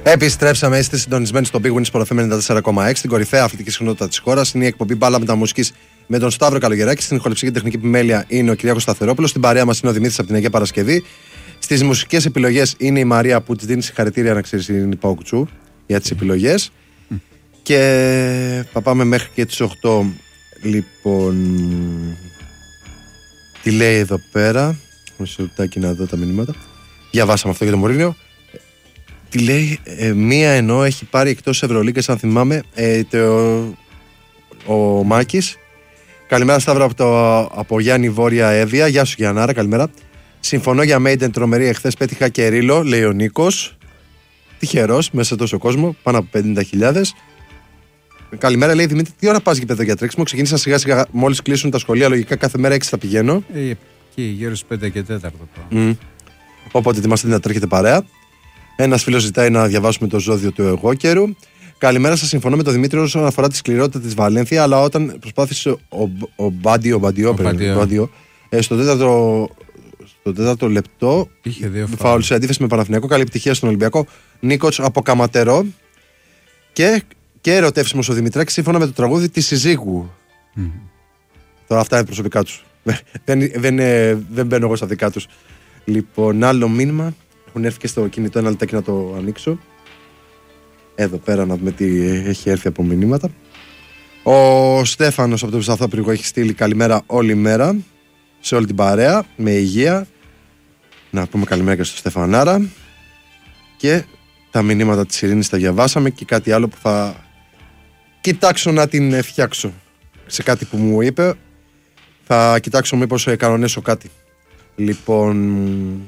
Επιστρέψαμε, είστε συντονισμένοι στο Big Win Sport FM 94,6, την κορυφαία αθλητική συχνότητα της χώρας. Είναι η εκπομπή Μπάλα Μεταμουσικής με τον Σταύρο Καλογεράκη. Στην ηχοληψία και τεχνική επιμέλεια είναι ο Κυριάκος Σταθερόπουλος. Στην παρέα μας είναι ο Δημήτρης από την Αγία Παρασκευή. Στις μουσικές επιλογές είναι η Μαρία που της δίνει συγχαρητήρια, να ξέρεις, είναι η Παουκτσού για τις επιλογές. Και θα πάμε μέχρι και τις 8. Λοιπόν, τι λέει εδώ πέρα? Μισό λεπτάκι να δω τα μηνύματα. Διαβάσαμε αυτό για τον Μωρίνιο. Τι λέει? Μία ενώ έχει πάρει εκτός Ευρωλίγκας, αν θυμάμαι, ο Μάκης. Καλημέρα Σταύρο από Γιάννη Βόρεια Εύβοια. Γεια σου Γιαννάρα, καλημέρα. Συμφωνώ για Μέιντεν, τρομερή. Εχθές πέτυχα και ρίλο, λέει ο Νίκος. Τυχερός, μέσα σε τόσο κόσμο, πάνω από 50.000. Καλημέρα, λέει Δημήτρη. Τι ώρα πας γηπέδο για τρέξιμο? Ξεκίνησα σιγά σιγά, μόλις κλείσουν τα σχολεία. Λογικά κάθε μέρα 6 θα πηγαίνω. Και γύρω στις 5 και 4. Οπότε ετοιμάστε να τρέχετε παρέα. Ένας φίλος ζητάει να διαβάσουμε το ζώδιο του εγώκερου. Καλημέρα σας, συμφωνώ με τον Δημήτρη όσον αφορά τη σκληρότητα της Βαλένθια, αλλά όταν προσπάθησε ο Μπάντιο στο τέταρτο λεπτό είχε δύο φάουλ σε αντίθεση με Παναθηναϊκό. Καλή επιτυχία στον Ολυμπιακό. Νίκος από Καματερό. Και ερωτεύσιμος ο Δημητράκης σύμφωνα με το τραγούδι της συζύγου. Τώρα αυτά είναι προσωπικά τους. Δεν μπαίνω εγώ στα δικά τους. Λοιπόν, άλλο μήνυμα. Έχουν έρθει και στο κινητό, ένα λεπτάκι να το ανοίξω. Εδώ πέρα να δούμε τι έχει έρθει από μηνύματα. Ο Στέφανος από το Πισταθόπρυγο έχει στείλει καλημέρα όλη μέρα σε όλη την παρέα, με υγεία. Να πούμε καλημέρα και στο Στεφανάρα. Και τα μηνύματα της Ειρήνης τα διαβάσαμε και κάτι άλλο που θα κοιτάξω να την φτιάξω. Σε κάτι που μου είπε θα κοιτάξω μήπως κανονίσω κάτι. Λοιπόν,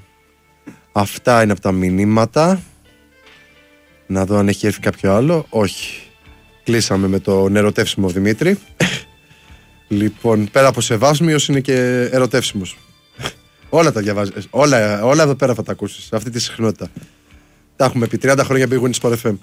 αυτά είναι από τα μηνύματα. Να δω αν έχει έρθει κάποιο άλλο. Όχι. Κλείσαμε με το ερωτεύσιμο Δημήτρη. Λοιπόν, πέρα από σεβάσμιος είναι και ερωτεύσιμος. Όλα τα διαβάζεις. Όλα εδώ πέρα θα τα ακούσεις. Αυτή τη συχνότητα. Τα έχουμε πει 30 χρόνια Big Win Sport FM.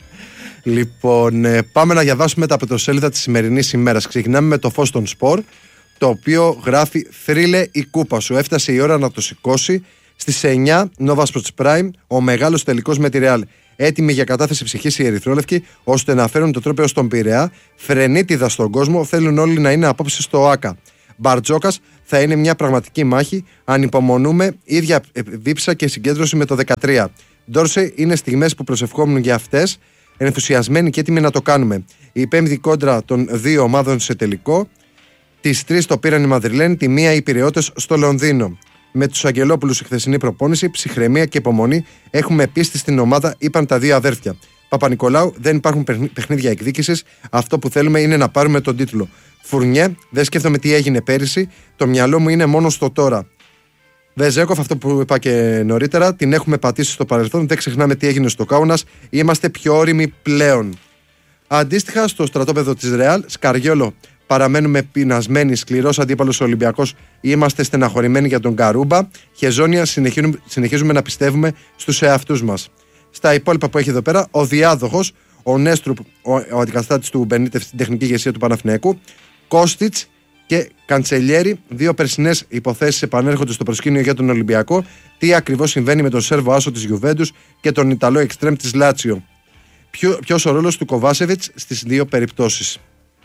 Λοιπόν, πάμε να διαβάσουμε τα πρωτοσέλιδα της σημερινής ημέρας. Ξεκινάμε με το φως των σπορ, το οποίο γράφει «Θρύλε η κούπα σου». Έφτασε η ώρα να το σηκώσει. Στις 9, Nova Sports Prime, ο μεγάλος τελικός με τη Real. Έτοιμοι για κατάθεση ψυχής οι ερυθρόλευκοι, ώστε να φέρουν το τρόπαιο στον Πειραιά. Φρενίτιδα στον κόσμο, θέλουν όλοι να είναι απόψε στο ΆΚΑ. Μπαρτζόκας, θα είναι μια πραγματική μάχη. Ανυπομονούμε, ίδια δίψα και συγκέντρωση με το 13. Ντόρσε, είναι στιγμές που προσευχόμουν για αυτές. Ενθουσιασμένοι και έτοιμοι να το κάνουμε. Η πέμπτη κόντρα των δύο ομάδων σε τελικό. Τις 3 το πήραν οι Μαδριλένοι, τη μία οι Πειραιώτες στο Λονδίνο. Με τους Αγγελόπουλους η χθεσινή προπόνηση, ψυχραιμία και υπομονή. Έχουμε πίστη στην ομάδα, είπαν τα δύο αδέρφια. Παπα-Νικολάου, δεν υπάρχουν παιχνίδια εκδίκησης. Αυτό που θέλουμε είναι να πάρουμε τον τίτλο. Φουρνιέ, δεν σκέφτομαι τι έγινε πέρυσι. Το μυαλό μου είναι μόνο στο τώρα. Βεζέκοφ, αυτό που είπα και νωρίτερα, την έχουμε πατήσει στο παρελθόν. Δεν ξεχνάμε τι έγινε στο Κάουνας. Είμαστε πιο όριμοι πλέον. Αντίστοιχα, στο στρατόπεδο της Ρεάλ, Σκαριόλο. Παραμένουμε πεινασμένοι, σκληρός αντίπαλος Ολυμπιακός. Είμαστε στεναχωρημένοι για τον Καρούμπα. Χεζόνια, συνεχίζουμε να πιστεύουμε στους εαυτούς μας. Στα υπόλοιπα που έχει εδώ πέρα, ο διάδοχος, ο Νέστρουπ, ο αντικαταστάτης του Μπενίτεφ στην τεχνική ηγεσία του Παναθηναϊκού, Κώστιτς και Καντσελιέρη. Δύο περσινές υποθέσεις επανέρχονται στο προσκήνιο για τον Ολυμπιακό. Τι ακριβώς συμβαίνει με τον Σέρβο άσο της Γιουβέντους και τον Ιταλό εξτρέμ της Λάτσιο. Ποιος ο ρόλος του Κοβάσεβιτς στις δύο περιπτώσεις.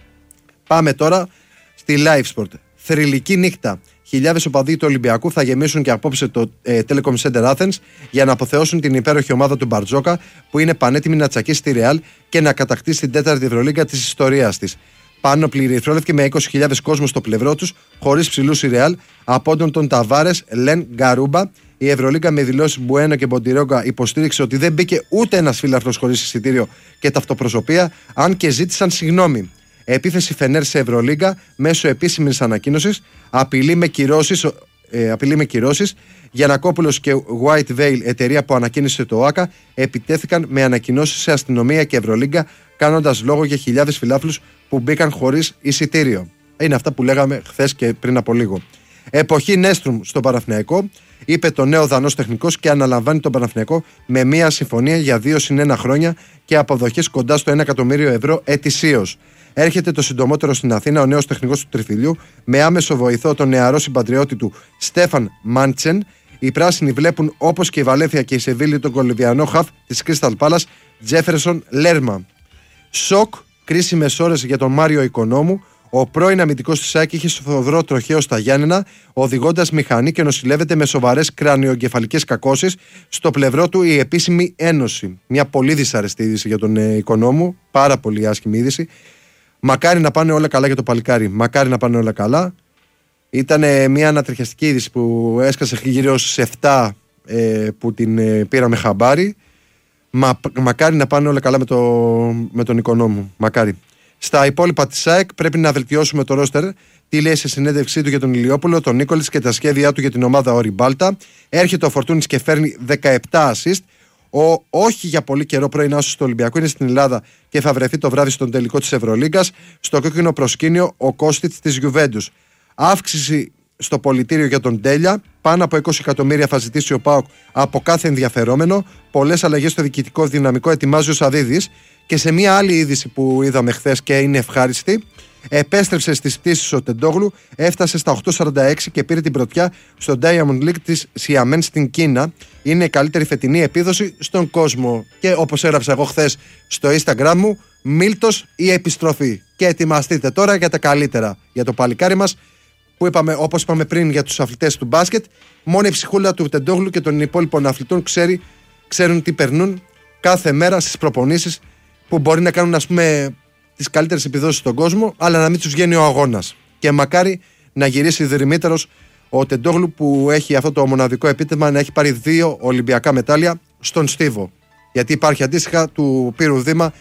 Πάμε τώρα στη Live Sport. Θρυλική νύχτα. Χιλιάδες οπαδοί του Ολυμπιακού θα γεμίσουν και απόψε το Telecom Center Athens για να αποθεώσουν την υπέροχη ομάδα του Μπαρτζόκα που είναι πανέτοιμη να τσακίσει τη Real και να κατακτήσει την 4η Ευρωλίγκα της ιστορίας της. Πάνω πληρηθρόλευκε με 20.000 κόσμο στο πλευρό τους, χωρίς ψηλούς η Real, απόντων τον Ταβάρες, Λεν, Γκαρούμπα. Η Ευρωλίγκα με δηλώσεις Μπουένο και Μποντιρόγκα υποστήριξε ότι δεν μπήκε ούτε ένας φίλαθλος χωρίς εισιτήριο και ταυτοπροσωπεία, αν και ζήτησαν συγγνώμη. Επίθεση Φενέρ σε Ευρωλίγκα μέσω επίσημης ανακοίνωσης, απειλή με κυρώσεις. Γιαννακόπουλος και White Veil, εταιρεία που ανακοίνησε το ΆΚΑ, επιτέθηκαν με ανακοινώσεις σε αστυνομία και Ευρωλίγκα, κάνοντας λόγο για χιλιάδες φιλάθλους που μπήκαν χωρίς εισιτήριο. Είναι αυτά που λέγαμε χθες και πριν από λίγο. Εποχή Νέστρουμ στο Παναθηναϊκό, είπε το νέο Δανός τεχνικός και αναλαμβάνει τον Παναθηναϊκό με μια συμφωνία για 2+1 χρόνια και αποδοχές κοντά στο 1 εκατομμύριο ευρώ ετησίως. Έρχεται το συντομότερο στην Αθήνα ο νέος τεχνικός του Τριφυλιού με άμεσο βοηθό τον νεαρό συμπατριώτη του Στέφαν Μάντσεν. Οι πράσινοι βλέπουν, όπως και η Βαλένθια και η Σεβίλη, τον Κολομβιανό χαφ της Crystal Palace, Τζέφερσον Λέρμα. Σοκ, κρίσιμες ώρες για τον Μάριο Οικονόμου. Ο πρώην αμυντικός της ΑΕΚ είχε σφοδρό τροχαίο στα Γιάννενα, οδηγώντας μηχανή και νοσηλεύεται με σοβαρές κρανιογκεφαλικές κακώσεις. Στο πλευρό του η επίσημη ένωση. Μια πολύ δυσαρεστή είδηση για τον Οικονόμου. Πάρα πολύ άσχημη είδηση. Μακάρι να πάνε όλα καλά για το παλικάρι. Μακάρι να πάνε όλα καλά. Ήταν μια ανατριχιαστική είδηση που έσκασε γύρω στις 7 που την πήραμε χαμπάρι. Μακάρι να πάνε όλα καλά με τον Οικονόμου. Μακάρι. Στα υπόλοιπα της ΑΕΚ πρέπει να βελτιώσουμε το ρόστερ. Τι λέει σε συνέντευξή του για τον Ηλιόπουλο, τον Νίκολιτς και τα σχέδιά του για την ομάδα Όρι Μπάλτα. Έρχεται ο Φορτούνης και φέρνει 17 assist. Ο όχι για πολύ καιρό πρώην άσος του Ολυμπιακού είναι στην Ελλάδα και θα βρεθεί το βράδυ στον τελικό της Ευρωλίγκας. Στο κόκκινο προσκήνιο ο Κώστιτς της Γιουβέντους. Αύξηση στο πολιτήριο για τον Τέλια. Πάνω από 20 εκατομμύρια θα ζητήσει ο ΠΑΟΚ από κάθε ενδιαφερόμενο. Πολλές αλλαγές στο διοικητικό δυναμικό ετοιμάζει ο Σαδίδης. Και σε μια άλλη είδηση που είδαμε χθες και είναι ευχάριστη, επέστρεψε στις πτήσεις ο Τεντόγλου, έφτασε στα 8.46 και πήρε την πρωτιά στο Diamond League της Σιαμέν στην Κίνα. Είναι η καλύτερη φετινή επίδοση στον κόσμο. Και όπως έγραψα εγώ χθες στο Instagram μου, Μίλτος η επιστροφή. Και ετοιμαστείτε τώρα για τα καλύτερα για το παλικάρι μας, που είπαμε, όπως είπαμε πριν για τους αθλητές του μπάσκετ, μόνο η ψυχούλα του Τεντόγλου και των υπόλοιπων αθλητών ξέρουν τι περνούν κάθε μέρα στις προπονήσεις, που μπορεί να κάνουν, ας πούμε, τις καλύτερες επιδόσεις στον κόσμο, αλλά να μην τους βγαίνει ο αγώνας. Και μακάρι να γυρίσει δρυμύτερος ο Τεντόγλου, που έχει αυτό το μοναδικό επίτευγμα να έχει πάρει 2 Ολυμπιακά μετάλλια στον στίβο. Γιατί υπάρχει αντίστοιχα του Πύρου Δήμα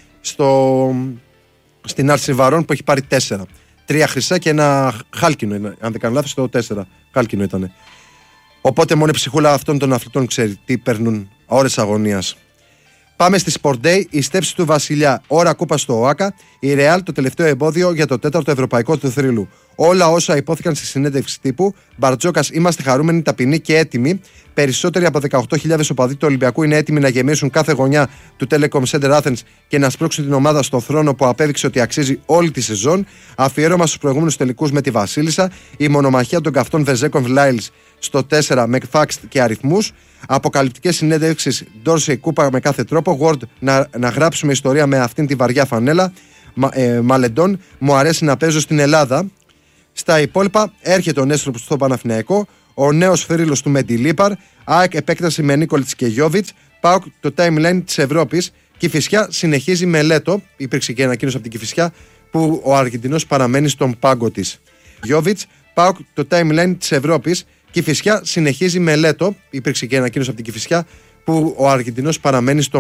στην Άρση Βαρών που έχει πάρει 4. 3 χρυσά και ένα χάλκινο, αν δεν κάνω λάθος, το 4 χάλκινο ήταν. Οπότε μόνο η ψυχούλα αυτών των αθλητών ξέρει τι παίρνουν ώρες αγωνίας. Πάμε στη Sport Day, η στέψη του Βασιλιά, ώρα κούπα στο ΟΑΚΑ, η Ρεάλ το τελευταίο εμπόδιο για το 4ο ευρωπαϊκό του θρύλου. Όλα όσα υπόθηκαν στη συνέντευξη τύπου, Μπαρτζόκας, είμαστε χαρούμενοι, ταπεινοί και έτοιμοι. Περισσότεροι από 18.000 οπαδοί του Ολυμπιακού είναι έτοιμοι να γεμίσουν κάθε γωνιά του Telecom Center Athens και να σπρώξουν την ομάδα στον θρόνο που απέδειξε ότι αξίζει όλη τη σεζόν. Αφιέρωμα στους προηγούμενους τελικούς με τη Βασίλισσα, η μονομαχία των καυτών Βεζέκοφ Λάιλς στο 4 με φάξ και αριθμούς. Αποκαλυπτικές συνέντευξεις Ντόρσεϊ Κούπα με κάθε τρόπο. Word να γράψουμε ιστορία με αυτήν τη βαριά φανέλα. Μαλεντών, μου αρέσει να παίζω στην Ελλάδα. Στα υπόλοιπα έρχεται ο Νέστρο στο Παναθηναϊκό, ο νέος θρύλος του Μεντιλίπαρ, ΑΕΚ επέκταση με Νίκολιτς και Γιόβιτς, ΠΑΟΚ το timeline της Ευρώπης, Κηφισιά συνεχίζει με Λέτο, υπήρξε και ανακοίνωση από την Κηφισιά, που ο Αργεντινός παραμένει στον πάγκο της. Γιόβιτς, ΠΑΟΚ το timeline της Ευρώπης, Κηφισιά συνεχίζει με Λέτο, υπήρξε και ανακοίνωση από την Κηφισιά, που ο Αργεντινός παραμένει στον